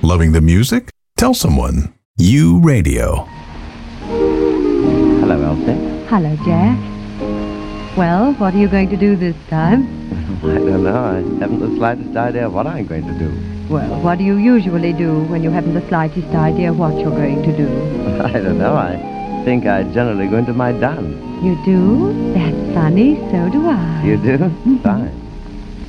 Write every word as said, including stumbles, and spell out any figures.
Loving the music? Tell someone. U Radio. Hello, Elsie. Hello, Jack. Well, what are you going to do this time? I don't know. I haven't the slightest idea what I'm going to do. Well, what do you usually do when you haven't the slightest idea what you're going to do? I don't know. I think I generally go into my dance. You do? That's funny. So do I. You do? Fine.